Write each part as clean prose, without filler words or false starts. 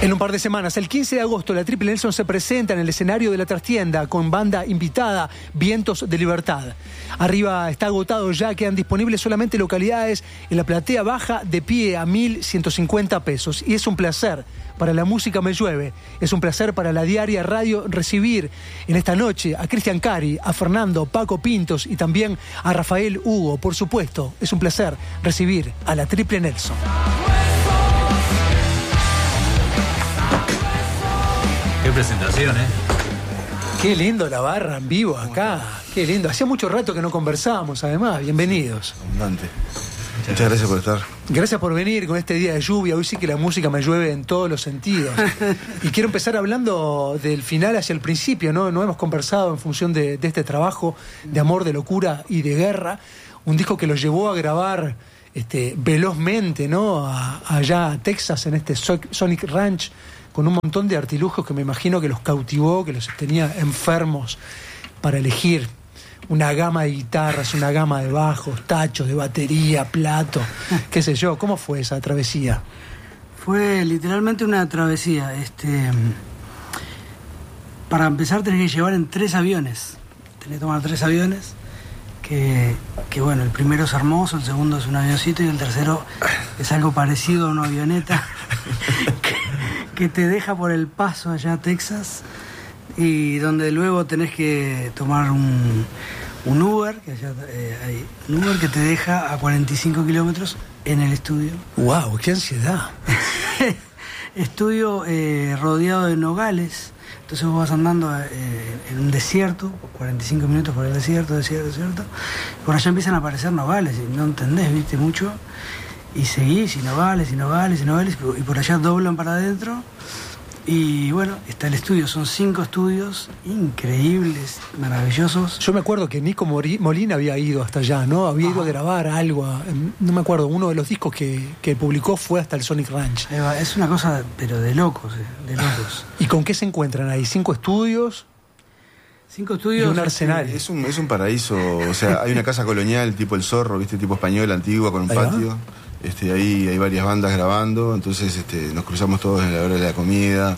En un par de semanas, el 15 de agosto, la Triple Nelson se presenta en el escenario de la trastienda con banda invitada Vientos de Libertad. Arriba está agotado ya, quedan disponibles solamente localidades en la platea baja de pie a 1.150 pesos. Y es un placer para La Música Me Llueve, es un placer para la Diaria Radio recibir en esta noche a Cristian Cari, a Fernando, Paco Pintos y también a Rafael Hugo. Por supuesto, es un placer recibir a la Triple Nelson. Qué presentación, ¿eh? Qué lindo la barra en vivo acá. Qué lindo. Hacía mucho rato que no conversábamos, además. Bienvenidos. Abundante. Muchas gracias por estar. Gracias por venir con este día de lluvia. Hoy sí que la música me llueve en todos los sentidos. Y quiero empezar hablando del final hacia el principio, ¿no? No hemos conversado en función de este trabajo de amor, de locura y de guerra. Un disco que lo llevó a grabar velozmente, ¿no? Allá a Texas, en este Sonic Ranch, con un montón de artilugios que me imagino que los cautivó, que los tenía enfermos para elegir una gama de guitarras, una gama de bajos, tachos, de batería, plato, qué sé yo. ¿Cómo fue esa travesía? Fue literalmente una travesía. Para empezar tenés que llevar en 3 aviones. Tenés que tomar 3 aviones, que bueno, el primero es hermoso, el segundo es un avioncito y el tercero es algo parecido a una avioneta que te deja por el Paso allá a Texas, y donde luego tenés que tomar un Uber, que allá hay un Uber que te deja a 45 kilómetros en el estudio. ¡Wow! ¡Qué ansiedad! Estudio rodeado de nogales. Entonces vos vas andando en un desierto, 45 minutos por el desierto. Por allá empiezan a aparecer nogales y no entendés, viste, mucho. Y seguís, y nogales, y por allá doblan para adentro. Y bueno, está el estudio, son 5 estudios increíbles, maravillosos. Yo me acuerdo que Nico Molina había ido hasta allá, ¿no? Había ido a grabar algo, no me acuerdo, uno de los discos que publicó fue hasta el Sonic Ranch. Es una cosa, pero de locos, de locos. ¿Y con qué se encuentran ahí? 5 estudios. 5 estudios. Y un arsenal. Es un paraíso, o sea, hay una casa colonial tipo El Zorro, ¿viste? Tipo española, antigua, con un patio. Ahí hay varias bandas grabando, entonces nos cruzamos todos en la hora de la comida.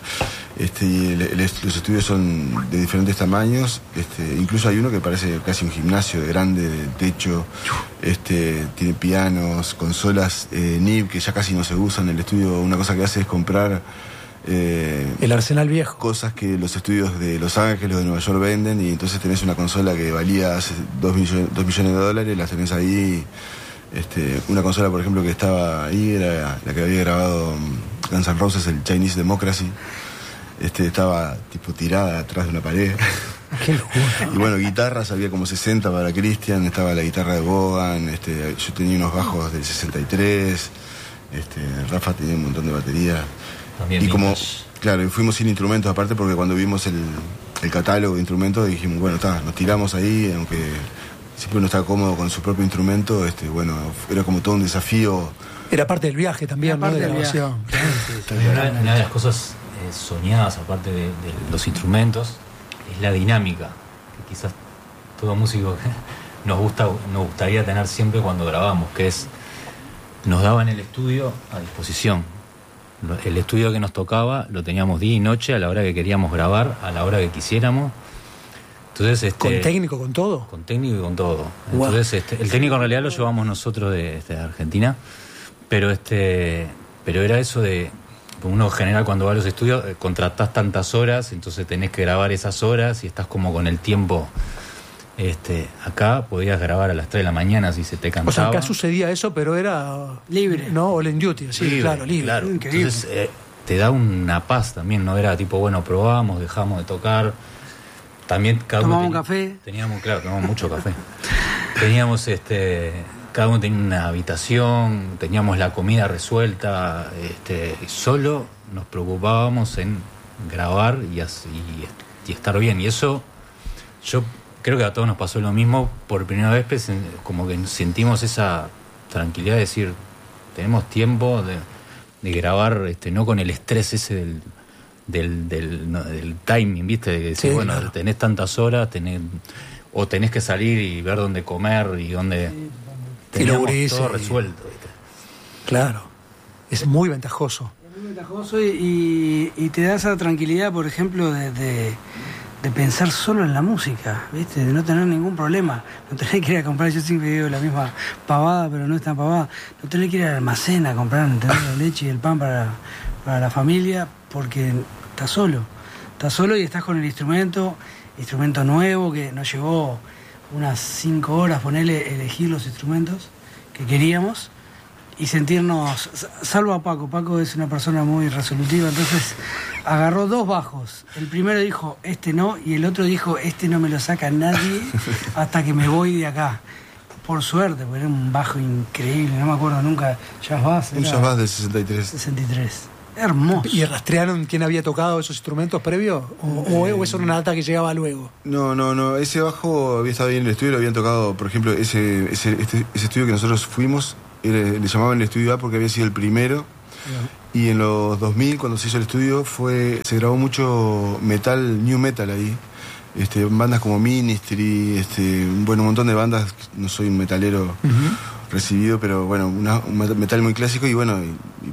Los estudios son de diferentes tamaños, incluso hay uno que parece casi un gimnasio de grande, de techo, tiene pianos, consolas NIB que ya casi no se usan. El estudio, una cosa que hace es comprar el arsenal viejo, cosas que los estudios de Los Ángeles o de Nueva York venden, y entonces tenés una consola que valía hace $2 millones, las tenés ahí. Una consola, por ejemplo, que estaba ahí era la que había grabado Guns N' Roses, el Chinese Democracy. Estaba tipo tirada atrás de una pared. ¡Qué locura! Y bueno, guitarras había como 60 para Christian, estaba la guitarra de Bogan, yo tenía unos bajos del 63, Rafa tenía un montón de batería. También y como, claro, fuimos sin instrumentos aparte, porque cuando vimos el catálogo de instrumentos dijimos, bueno, nos tiramos ahí, aunque siempre uno está cómodo con su propio instrumento, bueno, era como todo un desafío. Era parte del viaje también, ¿no? De la grabación. Una de las cosas soñadas, aparte de los instrumentos, es la dinámica, que quizás todo músico nos gustaría tener siempre cuando grabamos, que es, nos daban el estudio a disposición. El estudio que nos tocaba lo teníamos día y noche, a la hora que queríamos grabar, a la hora que quisiéramos. Entonces, ¿con técnico, con todo? Con técnico y con todo. Wow. Entonces, el técnico en realidad lo llevamos nosotros de Argentina, pero era eso de, uno en general cuando va a los estudios contratás tantas horas, entonces tenés que grabar esas horas y estás como con el tiempo. Acá podías grabar a las 3 de la mañana si se te cansaba. O sea, acá sucedía eso, pero era libre, ¿no? All in duty, sí, libre, claro, libre. Claro. Entonces te da una paz también, no era tipo, bueno, probamos, dejamos de tocar. También tomamos un café. Tomamos mucho café. Teníamos cada uno tenía una habitación, teníamos la comida resuelta, solo nos preocupábamos en grabar y estar bien. Y eso, yo creo que a todos nos pasó lo mismo. Por primera vez como que sentimos esa tranquilidad de decir, tenemos tiempo de grabar, no con el estrés ese del timing, ¿viste? De decir, sí, bueno, claro, tenés tantas horas, tenés que salir y ver dónde comer y dónde... Teníamos todo resuelto, ¿viste? Claro, es muy ventajoso. A mí ventajoso y te da esa tranquilidad, por ejemplo, de pensar solo en la música, ¿viste? De no tener ningún problema. No tener que ir a comprar, yo siempre digo la misma pavada, pero no es tan pavada. No tener que ir al almacén a comprar, ¿entendés? La leche y el pan para la familia, porque estás solo. Estás solo y estás con el instrumento nuevo que nos llevó unas 5 horas, ponerle, elegir los instrumentos que queríamos y sentirnos, salvo a Paco es una persona muy resolutiva, entonces agarró 2 bajos. El primero dijo, este no, y el otro dijo, este no me lo saca nadie hasta que me voy de acá. Por suerte, porque era un bajo increíble, no me acuerdo nunca, Jazz Bass. Un Jazz Bass del 63. 63. Hermoso. ¿Y rastrearon quién había tocado esos instrumentos previos? ¿O eso era una data que llegaba luego? No. Ese bajo había estado ahí en el estudio, lo habían tocado, por ejemplo, ese estudio que nosotros fuimos, le llamaban el estudio A porque había sido el primero. Y en los 2000, cuando se hizo el estudio, se grabó mucho metal, new metal ahí. Bandas como Ministry, un montón de bandas. No soy un metalero recibido, pero bueno, un metal muy clásico. Y bueno,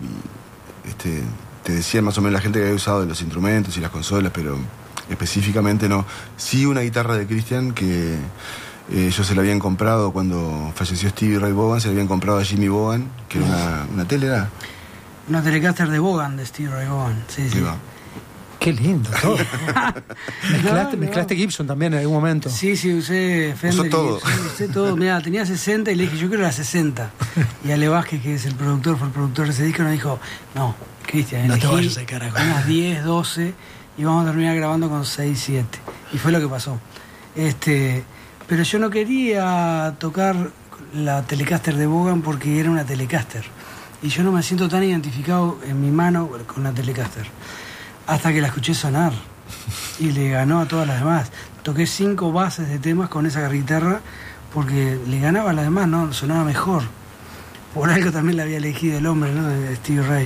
te decían más o menos la gente que había usado los instrumentos y las consolas, pero específicamente no. Sí, una guitarra de Christian que ellos se la habían comprado cuando falleció Stevie Ray Vaughan, se la habían comprado a Jimmy Vaughan, que era una tele, ¿era? Una Telecaster de Vaughan, de Stevie Ray Vaughan, sí. Qué lindo todo. ¿Mezclaste Gibson también en algún momento? Sí, usé Fender. Usé todo. Mirá, tenía 60 y le dije, yo quiero la 60. Y Ale Vázquez, que es el productor, fue el productor de ese disco, nos dijo, no, Cristian, no te vayas al carajo. Unas 10, 12 y vamos a terminar grabando con 6, 7. Y fue lo que pasó. Pero yo no quería tocar la Telecaster de Vaughan porque era una Telecaster. Y yo no me siento tan identificado en mi mano con la Telecaster. Hasta que la escuché sonar y le ganó a todas las demás. Toqué 5 bases de temas con esa guitarra porque le ganaba a las demás, ¿no? Sonaba mejor. Por algo también la había elegido el hombre, ¿no? De Stevie Ray.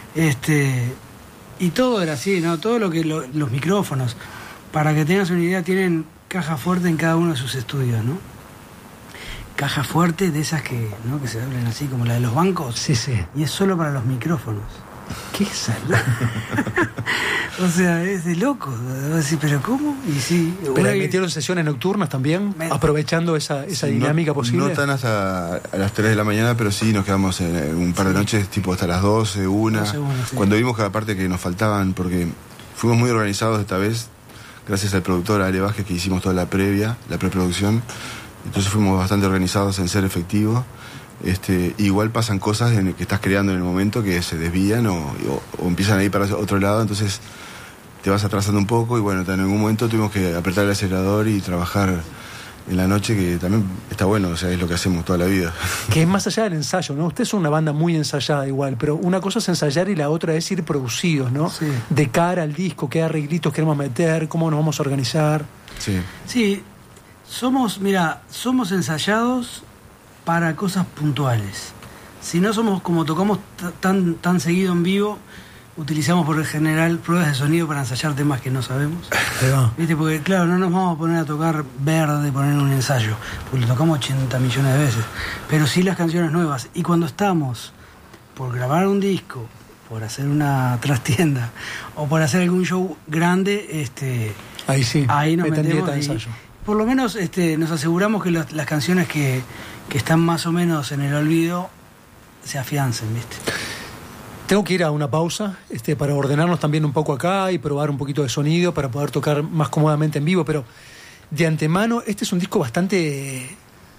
Y todo era así, ¿no? Todo lo que los micrófonos, para que tengas una idea, tienen caja fuerte en cada uno de sus estudios, ¿no? Caja fuerte de esas que se abren así como la de los bancos. Sí. Y es solo para los micrófonos. ¿Qué salud? O sea, es de loco. Decir, ¿pero cómo? Y sí. ¿Pero metieron sesiones nocturnas también? Aprovechando esa dinámica posible. No tan hasta a las 3 de la mañana, pero sí nos quedamos en un par de noches, tipo hasta las 12, 1. Sí. Cuando vimos que aparte que nos faltaban, porque fuimos muy organizados esta vez, gracias al productor Ale Vázquez, que hicimos toda la preproducción. Entonces fuimos bastante organizados en ser efectivos. Igual pasan cosas que estás creando en el momento que se desvían o empiezan a ir para otro lado, entonces te vas atrasando un poco y bueno, en algún momento tuvimos que apretar el acelerador y trabajar en la noche, que también está bueno, o sea, es lo que hacemos toda la vida. Que es más allá del ensayo, ¿no? Ustedes son una banda muy ensayada igual, pero una cosa es ensayar y la otra es ir producidos, ¿no? Sí. De cara al disco, qué arreglitos queremos meter, cómo nos vamos a organizar. Sí, somos ensayados para cosas puntuales. Si no somos, como tocamos tan seguido en vivo, utilizamos por el general pruebas de sonido para ensayar temas que no sabemos. ¿Viste? Porque claro, no nos vamos a poner a tocar Verde, poner un ensayo, porque lo tocamos 80 millones de veces. Pero sí las canciones nuevas. Y cuando estamos por grabar un disco, por hacer una trastienda o por hacer algún show grande, ahí nos metemos de ensayo. Por lo menos nos aseguramos que las canciones que están más o menos en el olvido se afiancen, ¿viste? Tengo que ir a una pausa para ordenarnos también un poco acá y probar un poquito de sonido para poder tocar más cómodamente en vivo, pero de antemano este es un disco bastante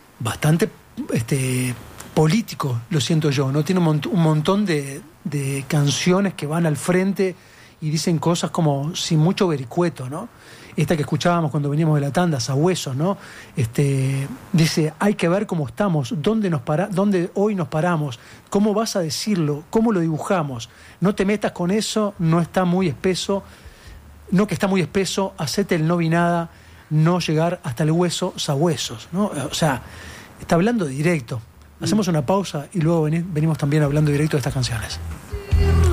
político, lo siento yo, ¿no? Tiene un montón de canciones que van al frente y dicen cosas como sin mucho vericueto, ¿no? Esta que escuchábamos cuando veníamos de la tanda, Sabuesos, ¿no? Dice, hay que ver cómo estamos, dónde hoy nos paramos, cómo vas a decirlo, cómo lo dibujamos. No te metas con eso, no está muy espeso, no que está muy espeso, hacete el no vi nada, no llegar hasta el hueso, Sabuesos, ¿no? O sea, está hablando directo. Hacemos una pausa y luego venimos también hablando directo de estas canciones.